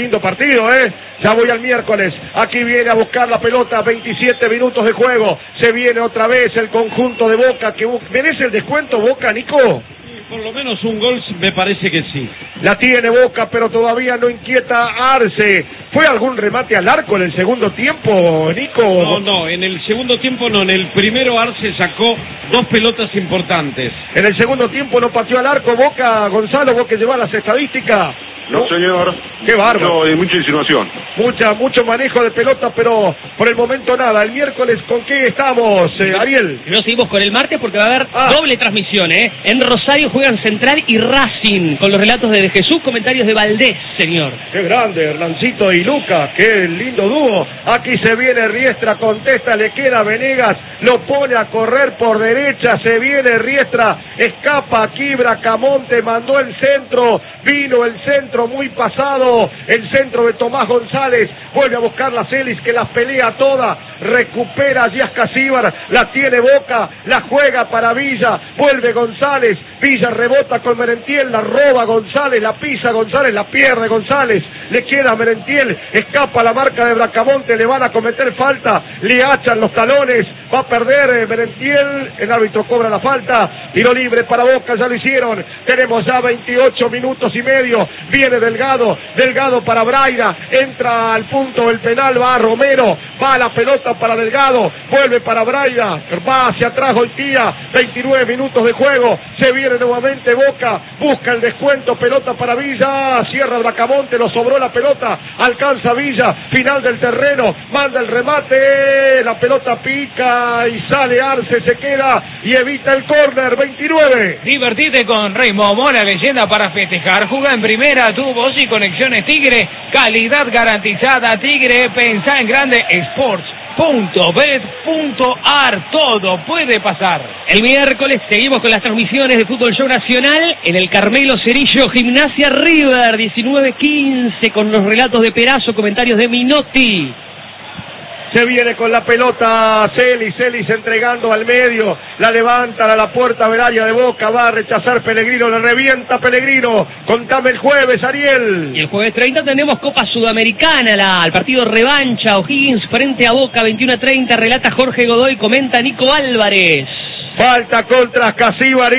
lindo partido, Ya voy al miércoles. Aquí viene a buscar la pelota, 27 minutos de juego. Se viene otra vez el conjunto de Boca, que merece el descuento, Boca, Nico. Por lo menos un gol me parece que sí. La tiene Boca, pero todavía no inquieta Arce. ¿Fue algún remate al arco en el segundo tiempo, Nico? No, en el segundo tiempo no. En el primero Arce sacó 2 pelotas importantes. En el segundo tiempo no pateó al arco Boca, Gonzalo, vos que llevas las estadísticas. No, señor. Qué bárbaro. No, hay mucha insinuación. Mucho manejo de pelota, pero por el momento nada. El miércoles, ¿con qué estamos, Ariel? No seguimos con el martes porque va a haber doble transmisión, En Rosario juegan Central y Racing, con los relatos de Jesús, comentarios de Valdés, señor. Qué grande, Hernancito y Lucas, qué lindo dúo. Aquí se viene Riestra, contesta, le queda Venegas, lo pone a correr por derecha, se viene Riestra, escapa aquí Bracamonte, mandó el centro, vino el centro muy pasado, el centro de Tomás González, vuelve a buscar la Celis que las pelea toda, recupera Díaz Casíbar, la tiene Boca, la juega para Villa, vuelve González, Villa rebota con Merentiel, la roba González, la pisa González, la pierde González, le queda Merentiel, escapa la marca de Bracamonte, le van a cometer falta, le hachan los talones, va a perder Merentiel, el árbitro cobra la falta, tiro libre para Boca, ya lo hicieron, tenemos ya 28 minutos y medio, viene Delgado para Braida, entra al punto del penal, va Romero, va la pelota para Delgado, vuelve para Braida, va hacia atrás Goitía, 29 minutos de juego, se viene nuevamente Boca, busca el descuento, pelota para Villa, cierra Bracamonte, lo sobró la pelota, alcanza Villa, final del terreno, manda el remate, la pelota pica y sale Arce, se queda y evita el córner, 29. Divertite con Raymond Mora, leyenda para festejar, juega en primera, tu voz y conexiones Tigre, calidad garantizada Tigre, pensá en grande, sports.bet.ar, todo puede pasar. El miércoles seguimos con las transmisiones de Fútbol Show Nacional en el Carmelo Cerillo, Gimnasia River, 19:15, con los relatos de Perazo, comentarios de Minotti. Se viene con la pelota Celis entregando al medio, la levanta a la puerta del área de Boca, va a rechazar Pellegrino, le revienta Pellegrino, contame el jueves, Ariel. Y el jueves 30 tenemos Copa Sudamericana, el partido revancha, O'Higgins frente a Boca, 21:30, relata Jorge Godoy, comenta Nico Álvarez. Falta contra Casíbar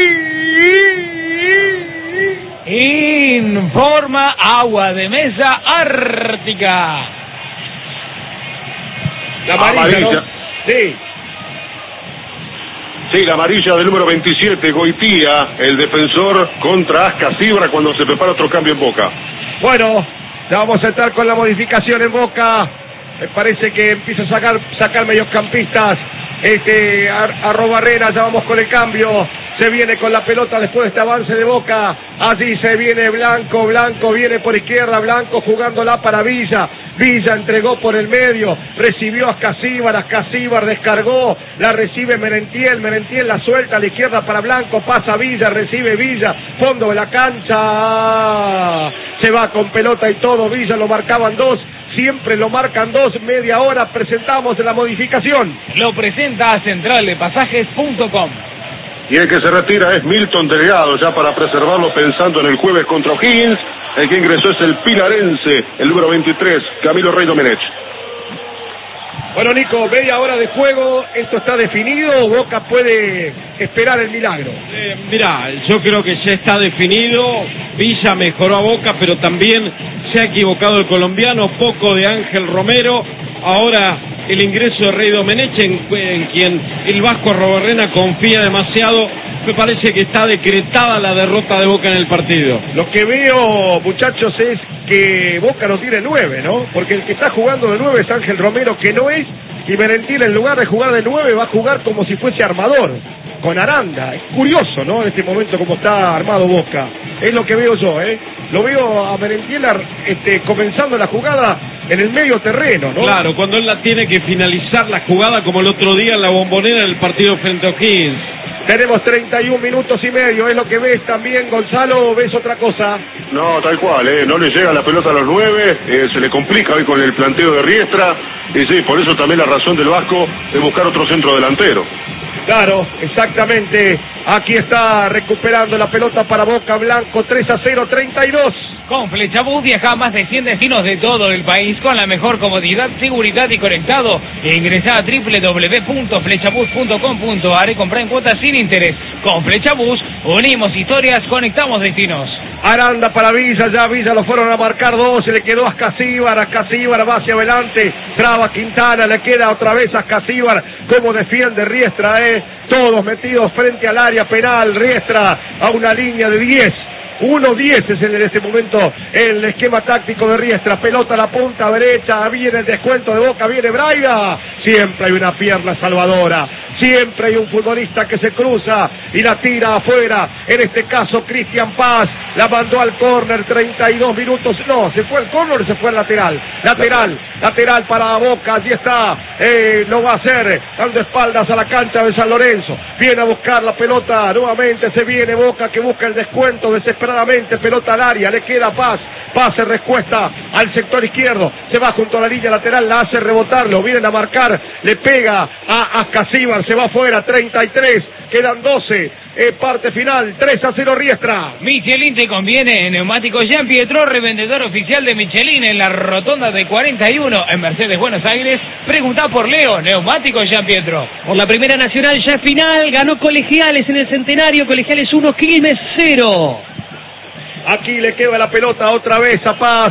Informa Agua de Mesa Ártica. La amarilla, ¿no? Sí, la amarilla del número 27, Goitía, el defensor contra Ascasibra cuando se prepara otro cambio en Boca. Bueno, ya vamos a estar con la modificación en Boca. Me parece que empieza a sacar mediocampistas. Arrobarrera, ya vamos con el cambio. Se viene con la pelota después de este avance de Boca. Allí se viene Blanco viene por izquierda, Blanco jugándola para Villa. Villa entregó por el medio, recibió a Ascasíbar descargó, la recibe Merentiel la suelta a la izquierda para Blanco, pasa Villa, recibe Villa, fondo de la cancha, se va con pelota y todo, Villa lo marcaban 2, siempre lo marcan 2, media hora, presentamos la modificación. Lo presenta centraldepasajes.com. Y el que se retira es Milton Delgado, ya para preservarlo pensando en el jueves contra O'Higgins. El que ingresó es el pilarense, el número 23, Camilo Rey Domenech. Bueno, Nico, media hora de juego, ¿esto está definido? ¿Boca puede esperar el milagro? Mirá, yo creo que ya está definido. Villa mejoró a Boca, pero también se ha equivocado el colombiano, poco de Ángel Romero. Ahora el ingreso de Rey Domenech, en quien el vasco Arrobarrena confía demasiado. Me parece que está decretada la derrota de Boca en el partido. Lo que veo, muchachos, es que Boca no tiene 9, ¿no? Porque el que está jugando de 9 es Ángel Romero, que no es, y Merentiel en lugar de jugar de 9 va a jugar como si fuese armador, con Aranda. Es curioso, ¿no? En este momento como está armado Boca. Es lo que veo yo, ¿eh? Lo veo a Merentiel comenzando la jugada en el medio terreno, ¿no? Claro, cuando él la tiene que finalizar la jugada como el otro día en la Bombonera en el partido frente a O'Higgins. Tenemos 31 minutos y medio, es lo que ves también, Gonzalo, ¿ves otra cosa? No, tal cual, no le llega la pelota a los 9, se le complica hoy con el planteo de Riestra, y sí, por eso también la razón del Vasco de buscar otro centro delantero. Claro, exactamente, aquí está recuperando la pelota para Boca, Blanco, 3-0, 32. Con Flechabús viaja a más de 100 destinos de todo el país con la mejor comodidad, seguridad y conectado. Ingresá a www.flechabús.com.ar y comprá en cuotas sin interés. Con Flechabús unimos historias, conectamos destinos. Aranda para Villa, ya Villa lo fueron a marcar dos, se le quedó a Ascasíbar va hacia adelante, traba Quintana, le queda otra vez a Ascasíbar, como defiende Riestra, todos metidos frente al área penal, Riestra a una línea de 10. 1-10 es en este momento el esquema táctico de Riestra. Pelota a la punta derecha, viene el descuento de Boca, viene Braida. Siempre hay una pierna salvadora, siempre hay un futbolista que se cruza y la tira afuera. En este caso Cristian Paz la mandó al córner, 32 minutos. No, se fue al córner, se fue al lateral para Boca. Allí está, lo va a hacer dando espaldas a la cancha de San Lorenzo. Viene a buscar la pelota nuevamente, se viene Boca que busca el descuento desesperadamente. Pelota al área, le queda Paz, pase respuesta al sector izquierdo, se va junto a la línea lateral, la hace rebotar, lo vienen a marcar, le pega a Ascasíbar, se va afuera, 33, quedan 12, parte final, 3-0 Riestra. Michelin te conviene, neumáticos Jean Pietro, revendedor oficial de Michelin en la rotonda de 41 en Mercedes, Buenos Aires. Preguntá por Leo, neumáticos Jean Pietro. Por la Primera Nacional ya es final, ganó Colegiales en el Centenario, Colegiales 1, Quilmes 0. Aquí le queda la pelota otra vez a Paz,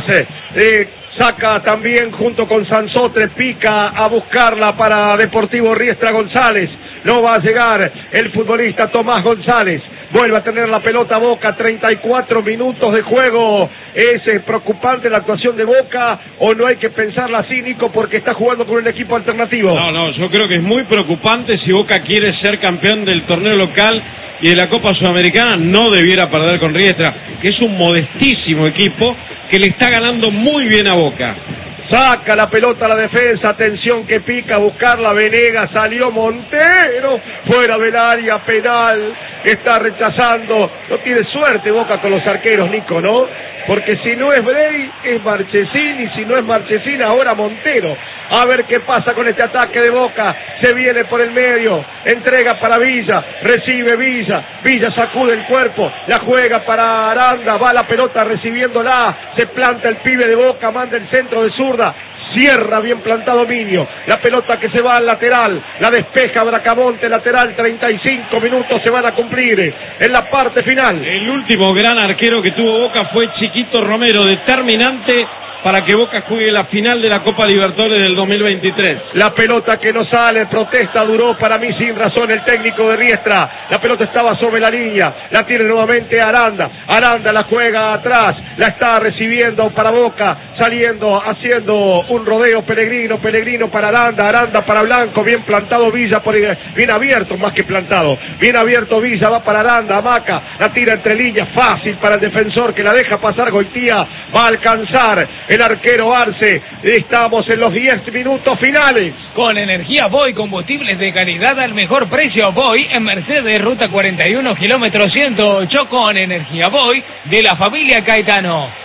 saca también junto con Sansotre, pica a buscarla para Deportivo Riestra González, no va a llegar el futbolista Tomás González, vuelve a tener la pelota Boca, 34 minutos de juego. ¿Es preocupante la actuación de Boca o no hay que pensarla así, Nico, porque está jugando con un equipo alternativo? No, yo creo que es muy preocupante. Si Boca quiere ser campeón del torneo local y de la Copa Sudamericana, no debiera perder con Riestra, que es un modestísimo equipo que le está ganando muy bien a Boca. Saca la pelota a la defensa, atención que pica a buscarla Venegas, salió Montero, fuera del área penal, está rechazando, no tiene suerte Boca con los arqueros, Nico, ¿no? Porque si no es Brey, es Marchesín, y si no es Marchesín, ahora Montero. A ver qué pasa con este ataque de Boca, se viene por el medio, entrega para Villa, recibe Villa sacude el cuerpo, la juega para Aranda, va la pelota recibiéndola, se planta el pibe de Boca, manda el centro de zurda, cierra bien plantado Minio, la pelota que se va al lateral, la despeja Bracamonte, lateral, 35 minutos se van a cumplir en la parte final. El último gran arquero que tuvo Boca fue Chiquito Romero, determinante para que Boca juegue la final de la Copa Libertadores del 2023. La pelota que no sale, protesta, duró para mí sin razón el técnico de Riestra, la pelota estaba sobre la línea, la tiene nuevamente Aranda la juega atrás, la está recibiendo para Boca, saliendo, haciendo un rodeo Pellegrino para Aranda para Blanco, bien plantado Villa, bien abierto más que plantado, bien abierto Villa, va para Aranda, Maca, la tira entre líneas, fácil para el defensor que la deja pasar Goitía, va a alcanzar el arquero Arce. Estamos en los 10 minutos finales. Con energía Boy, combustibles de calidad al mejor precio. Boy en Mercedes, ruta 41, kilómetro 108, con energía Boy de la familia Caetano.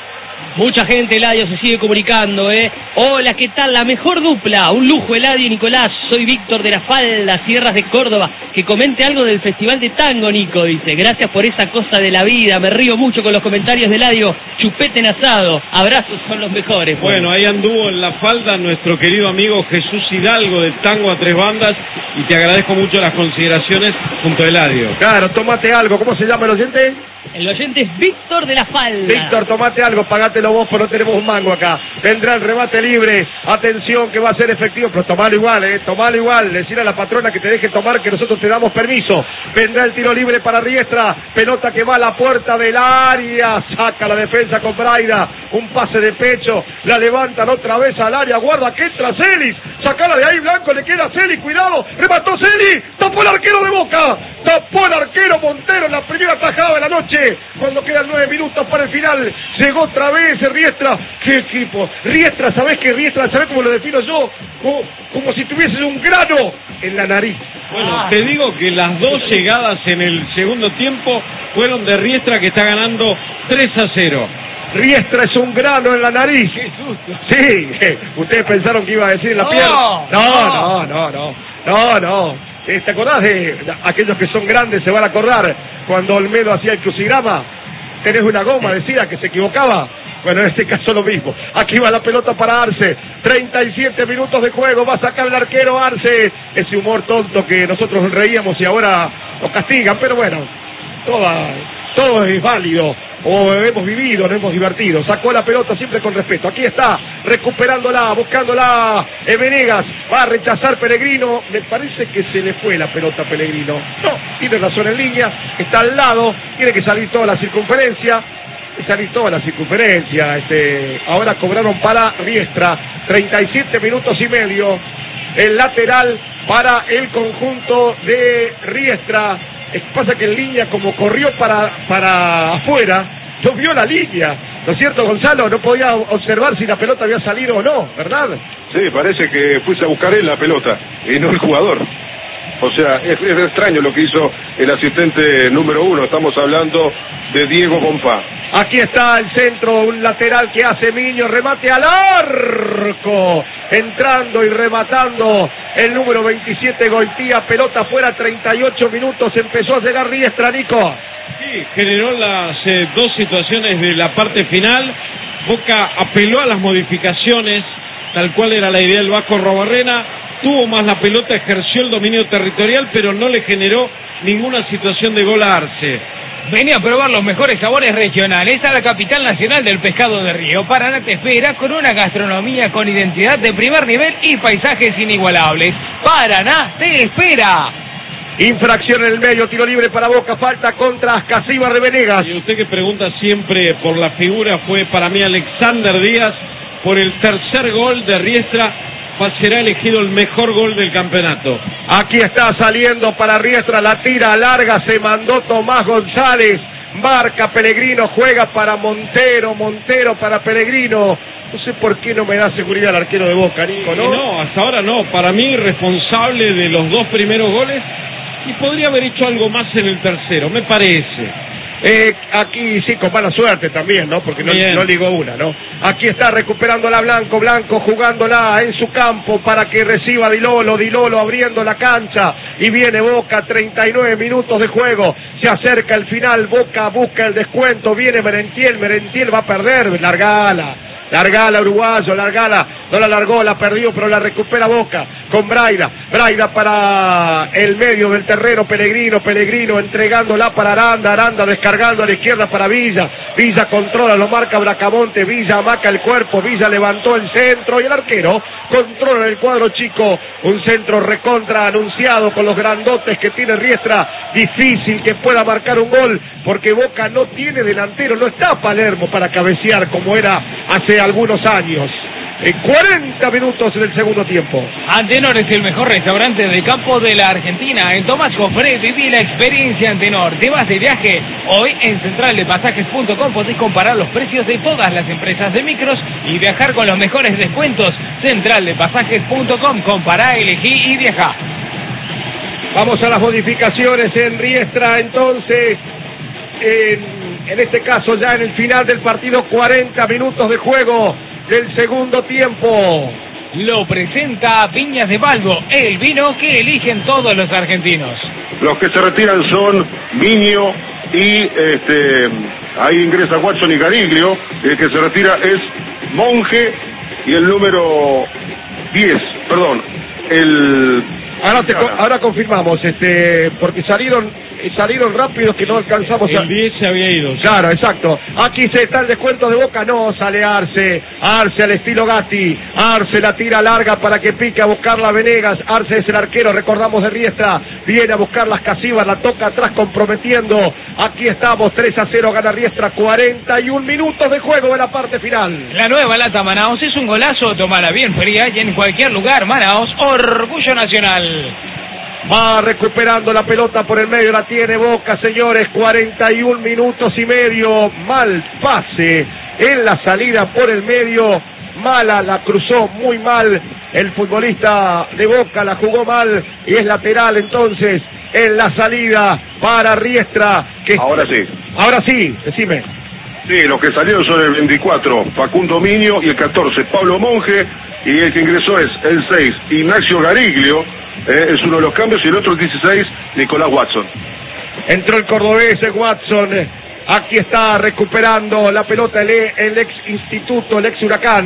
Mucha gente, Eladio, se sigue comunicando, Hola, ¿qué tal? La mejor dupla, un lujo, Eladio y Nicolás. Soy Víctor de la Falda, Sierras de Córdoba. Que comente algo del Festival de Tango, Nico, dice. Gracias por esa cosa de la vida, me río mucho con los comentarios de Eladio. Chupete en asado, abrazos, son los mejores. Bueno, ahí anduvo en la Falda nuestro querido amigo Jesús Hidalgo de Tango a Tres Bandas, y te agradezco mucho las consideraciones junto a Eladio. Claro, tomate algo, ¿cómo se llama el oyente? El oyente es Víctor de la Falda. Víctor, tomate algo, pagátelo vos, pero no tenemos un mango acá. Vendrá el remate libre, atención que va a ser efectivo, pero tomalo igual, decir a la patrona que te deje tomar, que nosotros te damos permiso. Vendrá el tiro libre para Riestra, pelota que va a la puerta del área, saca la defensa con Braida, un pase de pecho, la levantan otra vez al área, guarda que entra Celis, sacala de ahí Blanco, le queda Celis, cuidado, remató Celis, tapó el arquero de Boca, tapó el arquero Montero en la primera tajada de la noche, cuando quedan 9 minutos para el final, llegó otra vez Riestra. ¡Qué equipo! Riestra, ¿sabés qué Riestra? ¿Sabés cómo lo defino yo? Como si tuvieses un grano en la nariz. Bueno, te digo que las dos llegadas en el segundo tiempo fueron de Riestra, que está ganando 3-0. Riestra es un grano en la nariz. ¡Qué susto! Sí, ustedes pensaron que iba a decir en la pierna. No. ¿Te acordás de aquellos que son grandes? Se van a acordar cuando Olmedo hacía el crucigrama. tenés una goma, decía que se equivocaba. Bueno, en este caso lo mismo. Aquí va la pelota para Arce. 37 minutos de juego. Va a sacar el arquero Arce. Ese humor tonto que nosotros reíamos y ahora nos castigan. Pero bueno, todo es válido. O hemos vivido, nos hemos divertido. Sacó la pelota siempre con respeto. Aquí está, recuperándola, buscándola. Venegas va a rechazar Pellegrino. Me parece que se le fue la pelota a Pellegrino. No, tiene razón en línea. Está al lado. Tiene que salir toda la circunferencia. Ahora cobraron para Riestra, 37 minutos y medio, el lateral para el conjunto de Riestra. Pasa que en línea, como corrió para afuera, no vio la línea, ¿no es cierto, Gonzalo? No podía observar si la pelota había salido o no, ¿verdad? Sí, parece que fuese a buscar él la pelota y no el jugador. O sea, es extraño lo que hizo el asistente número 1. Estamos hablando de Diego Bonfá. Aquí está el centro, un lateral que hace Miño, remate al arco, entrando y rematando el número 27 Goitía, pelota fuera, 38 minutos, empezó a llegar Riestra, Nico. Sí, generó las dos situaciones de la parte final. Boca apeló a las modificaciones, tal cual era la idea del Vasco Arrobarrena. Tuvo más la pelota, ejerció el dominio territorial, pero no le generó ninguna situación de gol a Arce. Venía a probar los mejores sabores regionales a la capital nacional del pescado de río. Paraná te espera con una gastronomía con identidad de primer nivel y paisajes inigualables. Paraná te espera. Infracción en el medio, tiro libre para Boca, falta contra Ascasíbar de Venegas. Y usted que pregunta siempre por la figura, fue para mí Alexander Díaz, por el tercer gol de Riestra. Será elegido el mejor gol del campeonato. Aquí está saliendo para Riestra, la tira larga, se mandó Tomás González, marca Pellegrino, juega para Montero para Pellegrino. No sé por qué no me da seguridad el arquero de Boca, Nico, ¿no? No, hasta ahora no. Para mí, responsable de los dos primeros goles, y podría haber hecho algo más en el tercero, me parece. Aquí sí, con mala suerte también, ¿no? Porque no ligó una, ¿no? Aquí está recuperándola Blanco jugándola en su campo para que reciba Dilolo abriendo la cancha, y viene Boca, 39 minutos de juego, se acerca el final, Boca busca el descuento, viene Merentiel va a perder, largala uruguayo, largala, no la largó, la perdió, pero la recupera Boca con Braida para el medio del terreno, Pellegrino entregándola para Aranda descargando a la izquierda para Villa controla, lo marca Bracamonte, Villa amaca el cuerpo, Villa levantó el centro y el arquero controla el cuadro chico, un centro recontra anunciado con los grandotes que tiene Riestra, difícil que pueda marcar un gol porque Boca no tiene delantero, no está Palermo para cabecear como era hace algunos años. 40 minutos del segundo tiempo. Antenor es el mejor restaurante del campo de la Argentina. En Tomás Jofré viví la experiencia Antenor. Te vas de viaje. Hoy en centraldepasajes.com podés comparar los precios de todas las empresas de micros y viajar con los mejores descuentos. Centraldepasajes.com. Compará, elegí y viajá. Vamos a las modificaciones en Riestra, entonces. En este caso ya en el final del partido, 40 minutos de juego del segundo tiempo. Lo presenta Viñas de Balbo, el vino que eligen todos los argentinos. Los que se retiran son Miño y ahí ingresa Watson y Cariglio. El que se retira es Monje y el número 10, perdón, Ahora confirmamos, porque salieron rápidos que no alcanzamos El 10 se había ido. Claro, exacto. Aquí se está el descuento de Boca, no, sale Arce al estilo Gatti, Arce la tira larga para que pique a buscarla Venegas, Arce es el arquero, recordamos de Riestra, viene a buscar las Casivas, la toca atrás comprometiendo, aquí estamos, 3-0 gana Riestra, 41 minutos de juego de la parte final. La nueva lata Manaos es un golazo, tomala bien fría y en cualquier lugar. Manaos, orgullo nacional. Va recuperando la pelota por el medio, la tiene Boca, señores, 41 minutos y medio, mal pase en la salida por el medio, mala, la cruzó muy mal el futbolista de Boca, la jugó mal y es lateral entonces en la salida para Riestra. Ahora sí, decime. Sí, los que salieron son el 24, Facundo Miño, y el 14, Pablo Monje, y el que ingresó es el 6, Ignacio Gariglio, es uno de los cambios, y el otro, el 16, Nicolás Watson. Entró el cordobés Watson, Aquí está recuperando la pelota el ex instituto, el ex Huracán.